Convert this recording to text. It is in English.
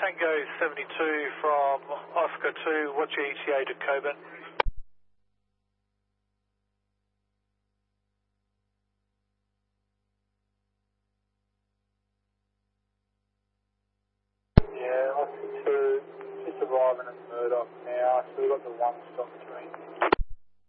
Tango 72 from Oscar 2, what's your ETA to Coburn? Yeah, Oscar 2, just arriving at Murdoch now, so we've got the one stop between